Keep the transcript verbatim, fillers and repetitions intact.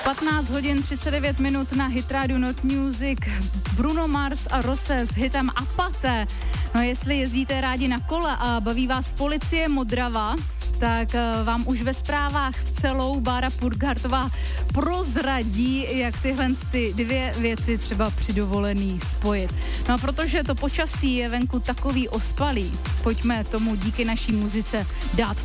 patnáct hodin třicet devět minut na Hit Radio Not Music. Bruno Mars a Rose s hitem Apathy. No jestli jezdíte rádi na kole a baví vás Policie Modrava, tak vám už ve zprávách v celou Bára Purgartová prozradí, jak tyhle ty dvě věci třeba při dovolený spojit. No a protože to počasí je venku takový ospalý, pojďme tomu díky naší muzice dát